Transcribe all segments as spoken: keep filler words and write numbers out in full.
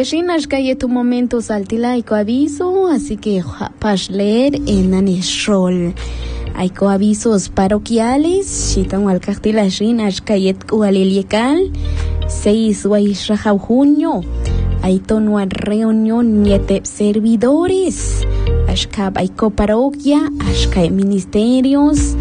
Yeshinas que tu momento saltila y aviso, así que pas leer en Anishol. Hay avisos parroquiales, chitan al cartila shinas kayet kualiliekal, seis waishraja junio. Hay tono reunión niete servidores, ashkab hay parroquia, ashkab ministerios.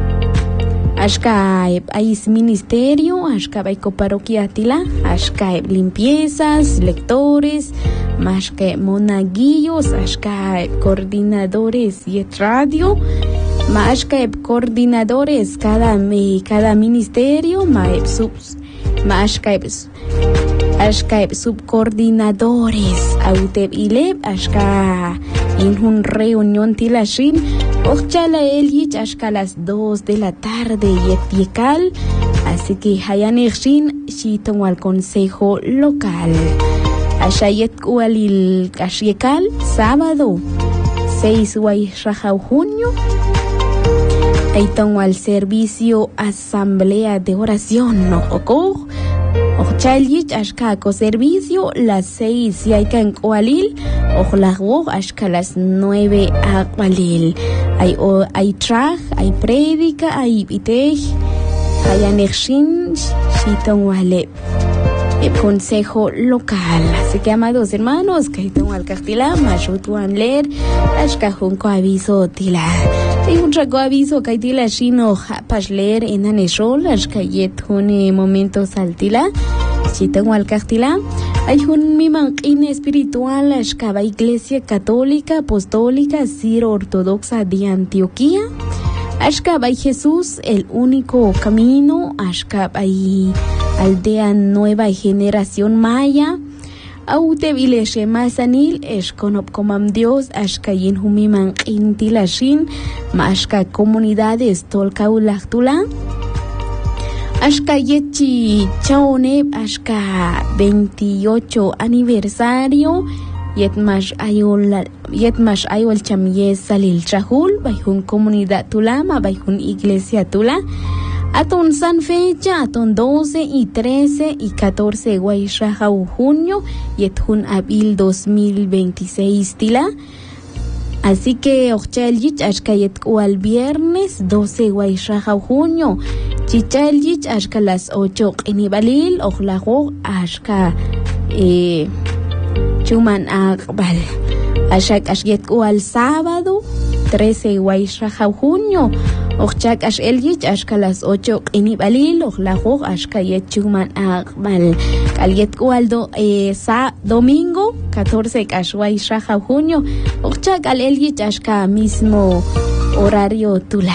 Ashkaib hay ministerio, ashkaib parroquia tila, ashkaib limpiezas, lectores, mashkaib monaguillos, ashkaib coordinadores y radio, mashkaib coordinadores cada me cada ministerio, maeb subs, mashkaib ashkaib subcoordinadores, auteb ileb ashka en una reunión tilashin. Ochala Elich hasta las dos de la tarde y etiekal, así que hayan ershin shiton al consejo local. Ashayet kualil kashiekal sábado seis de junio. Aiton al servicio asamblea de oración no oko. Ochallich hasta servicio las seis y hay que kualil. Ojlagwo hasta las nueve a kualil. Hay, hay traj, hay prédica, hay pitej, hay anershin, shiton wale, el consejo local. Así que, amados hermanos, que tengo al cartila, mashutuan leer, ashkajun ko aviso tila. Hay un trago aviso que tila shino pas leer en aneshol, ashkayet un momento saltila. Si tengo al cartila, hay un mimanquín espiritual ashkaba Iglesia Católica Apostólica Ciro Ortodoxa de Antioquía. Ashkaba Jesús, el único camino. Ashkaba Aldea Nueva Generación Maya. Aute Vileshe Masanil, Eshkonop Comam Dios, Ashkayin Humimanquín Tilashin, Mashka Comunidades Tolcaulachtula. Ashka Yechi Chaone, Ashka veintiocho aniversario, Yetmash Ayol, Yetmash Ayol Chamye Salil Chahul, Bayun Comunidad Tulama, Bayun Iglesia Tula, Aton San fecha, Aton doce y trece y catorce Guaysrajau junio, Yethun Abil dos mil veintiséis Tila. Así que Ochchalyich Ashkayet Kual viernes doce Guaysrajau junio. Chichalyich ashka las ocho inibalil ojlago ashka eh, chuman akbal ashak ashget kual sábado trece Guaysrajau junio ochak ashelyich ashka las ocho inibalil ojlago ashka yet chuman akbal kalyet kual do eh, sa domingo catorce Guaysrajau junio ochak alelyich ashka mismo horario tula.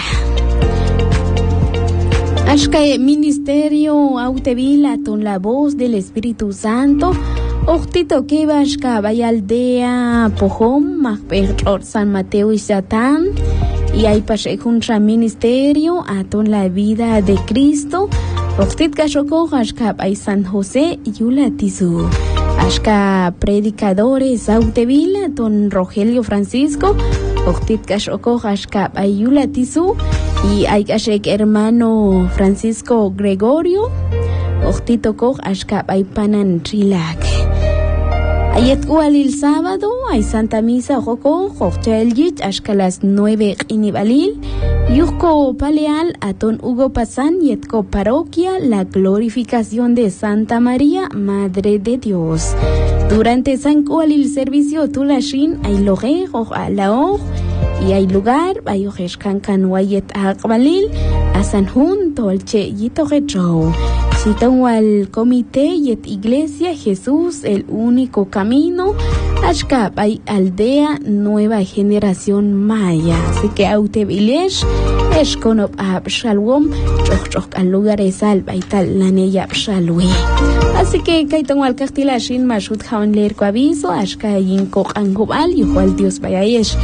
Ashka ministerio autevila con la voz del Espíritu Santo. Octito que ashka vaya aldea Pojom, Macperor San Mateo y Satán. Y hay pasé contra ministerio aton la vida de Cristo. Octit kashoko ashka bay San José y Ulatizu. Ashka predicadores autevila don Rogelio Francisco. Octit kashoko ashka bay Ulatizu. Y hay que hermano Francisco Gregorio, Octito Koch, Ashkab, hay Panan Trilak. Ayet Kualil sábado, hay Santa Misa, Joko, Jokchaelyit, Ashka las nueve Inibalil, Yuko Paleal, Aton Hugo Pasan, Yetko Parroquia, la glorificación de Santa María, Madre de Dios. Durante San Kualil servicio Tulashin, hay Loge, Jok Alaoj, y hay lugar, hay Ojeshkankan Wayet Akbalil, a San Jun, Tolche y Togechow. Citan al comité Yet Iglesia Jesús, el único camino. Ashkab hay aldea Nueva Generación Maya. Así que Autevilesh, Eshkonop Abshalwom, Chok al lugar es alba y tal, la neya Abshalwe. Así que Kaiton al Castilashin, Mashut Haun Lerco aviso, Ashka Yinko Angubal, y Juan Dios Bayayesh.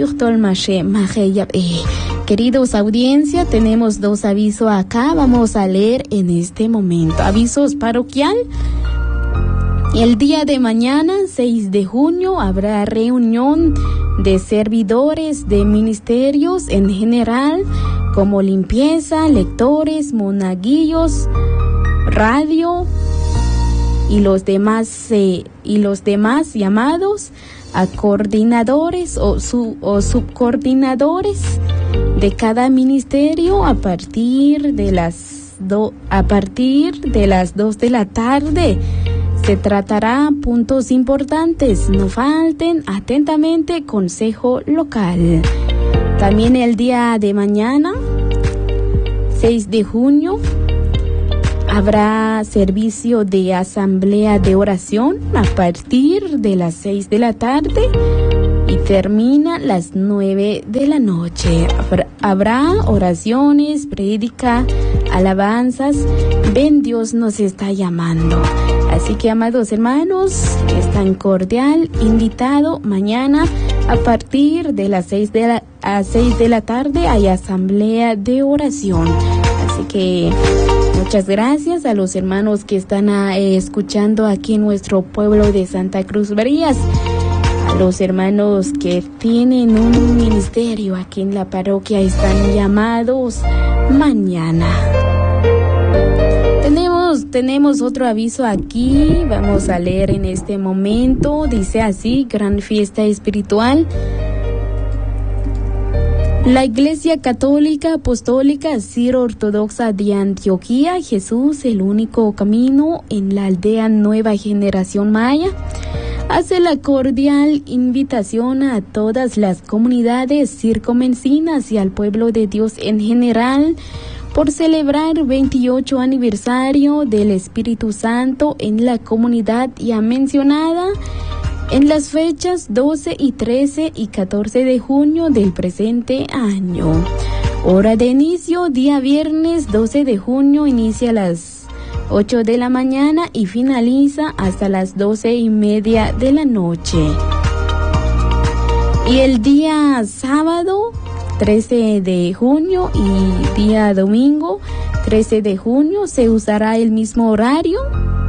Queridos audiencia, tenemos dos avisos acá, vamos a leer en este momento. Avisos parroquial. El día de mañana, seis de junio, habrá reunión de servidores de ministerios en general, como limpieza, lectores, monaguillos, radio, y los demás eh, y los demás llamados a coordinadores o, su, o subcoordinadores de cada ministerio a partir de las do, a partir de las dos de la tarde. Se tratará puntos importantes, no falten. Atentamente, Consejo Local. También el día de mañana, seis de junio, habrá servicio de asamblea de oración a partir de las seis de la tarde y termina a las nueve de la noche. Habrá oraciones, prédica, alabanzas. Ven, Dios nos está llamando. Así que, amados hermanos, están cordial invitado mañana a partir de las seis de la, a seis de la tarde hay asamblea de oración. Así que muchas gracias a los hermanos que están eh, escuchando aquí en nuestro pueblo de Santa Cruz Varillas, a los hermanos que tienen un ministerio aquí en la parroquia, están llamados mañana. Tenemos, tenemos otro aviso aquí, vamos a leer en este momento, dice así: gran fiesta espiritual. La Iglesia Católica Apostólica Ciro-Ortodoxa de Antioquía, Jesús, el único camino, en la aldea Nueva Generación Maya, hace la cordial invitación a todas las comunidades circunvecinas y al pueblo de Dios en general por celebrar veintiocho aniversario del Espíritu Santo en la comunidad ya mencionada en las fechas doce y trece y catorce de junio del presente año. Hora de inicio, día viernes doce de junio, inicia a las ocho de la mañana y finaliza hasta las doce y media de la noche. Y el día sábado trece de junio y día domingo trece de junio se usará el mismo horario.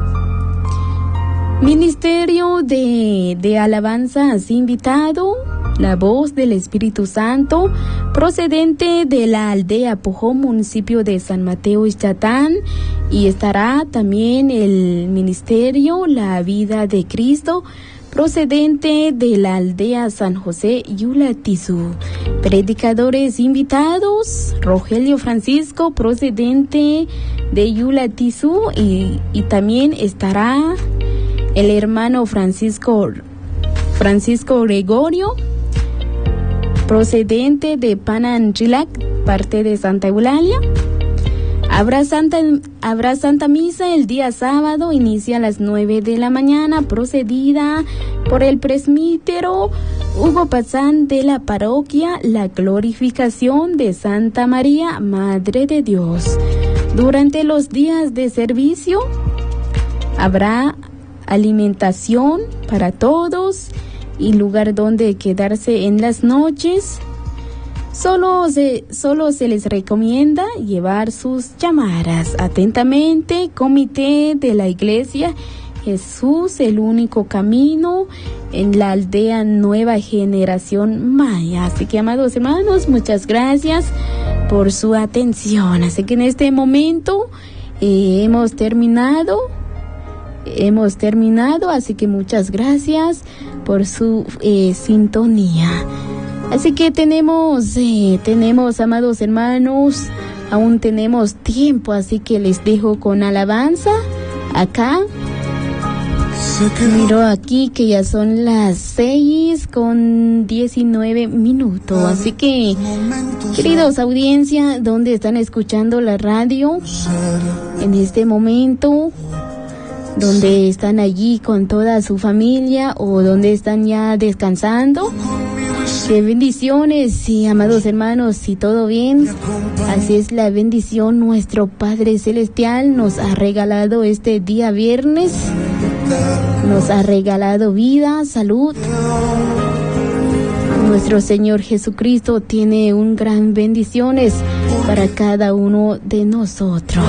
Ministerio de, de alabanza has invitado la voz del Espíritu Santo procedente de la aldea Pujó, municipio de San Mateo Ixtatán, y estará también el ministerio La Vida de Cristo procedente de la aldea San José Yulatizú. Predicadores invitados: Rogelio Francisco procedente de Yulatizú, y, y también estará el hermano Francisco Francisco Gregorio procedente de Pananchilac, parte de Santa Eulalia. Habrá Santa, habrá Santa Misa el día sábado, inicia a las nueve de la mañana, procedida por el presbítero Hugo Pazán de la parroquia La Glorificación de Santa María, Madre de Dios. Durante los días de servicio habrá alimentación para todos y lugar donde quedarse en las noches. Solo se, solo se les recomienda llevar sus llamadas. Atentamente, Comité de la Iglesia Jesús, el único camino, en la aldea Nueva Generación Maya. Así que, amados hermanos, muchas gracias por su atención. Así que en este momento eh, hemos terminado. Hemos terminado, así que muchas gracias por su eh, sintonía. Así que tenemos, eh, tenemos, amados hermanos, aún tenemos tiempo, así que les dejo con alabanza. Acá, miro aquí que ya son las seis con diecinueve minutos. Así que, queridos audiencia, donde están escuchando la radio en este momento, donde están allí con toda su familia o donde están ya descansando, qué bendiciones, y amados hermanos, si todo bien, así es la bendición. Nuestro Padre Celestial nos ha regalado este día viernes, nos ha regalado vida, salud. Nuestro Señor Jesucristo tiene un gran bendiciones para cada uno de nosotros.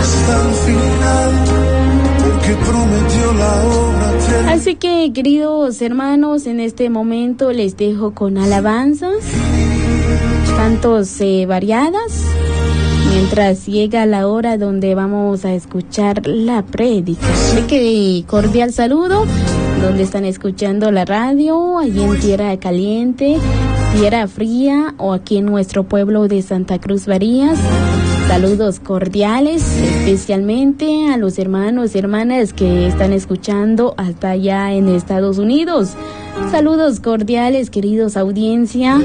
Así que, queridos hermanos, en este momento les dejo con alabanzas, cantos eh, variadas. mientras llega la hora donde vamos a escuchar la prédica. Así que cordial saludo, donde están escuchando la radio, allí en Tierra Caliente, Tierra Fría o aquí en nuestro pueblo de Santa Cruz Varías. Saludos cordiales, especialmente a los hermanos y hermanas que están escuchando hasta allá en Estados Unidos. Saludos cordiales, queridos audiencia.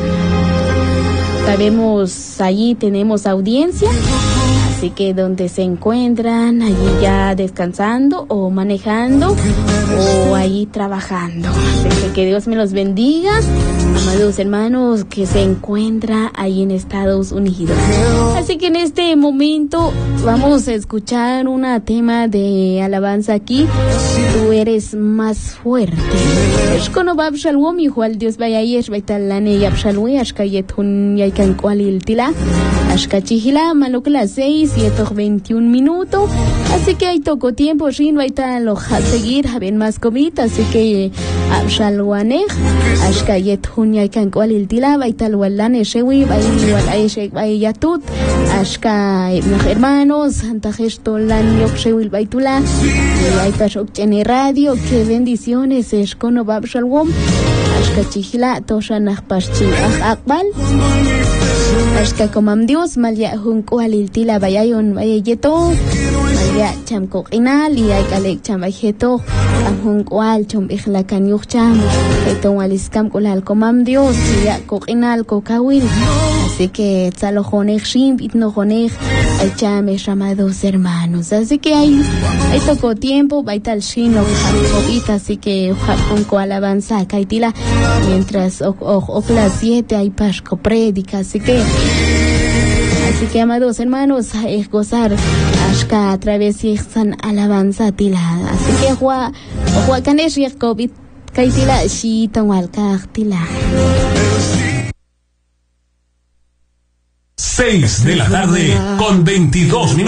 Sabemos, allí tenemos audiencia, así que donde se encuentran, allí ya descansando o manejando o ahí trabajando. Así que que Dios me los bendiga, amados hermanos que se encuentran ahí en Estados Unidos. Así que en este momento vamos a escuchar un tema de alabanza aquí. Tú eres más fuerte. Es con Obab Shalom, hijo al Dios vaya y es baitalane y abshalwe, ashkayetun yaikan kualil tila, ashkachihila, malokla seis, siete veintiún minutos. Así que hay toco tiempo, shin baital lo a seguir, haben más comida, así que abshalwanej, ashkayetun yaikan kualil tila, baital walane shewi, baital aishek bayatut, ashka hermanos, antajesto lan yok shewil baitula, y aitashok chene radio, que bendiciones, es con Obab Shalom, ashka chihila, tosha nachpashchi akbal, ashka komam Dios, malya hunko aliltila bayayon bayayeto, malya chamko inal, y aikalek chambajeto, hunko al chom ihlakan yucham, eton aliskam kolal komam Dios, ya kokinal kokawil. Así que tzalojonej shim itnojonej aychames, amados hermanos. Así que hay, hay poco tiempo, baital shino jabita, así que con co alabanza kaitila, mientras o o las siete hay pasco prédica, así que así que amados hermanos, es gozar ashka a través de san alabanza tila. Así que jua jua kanesh yakobit kaitila shi tonwalka tila. seis de la tarde con veintidós minutos.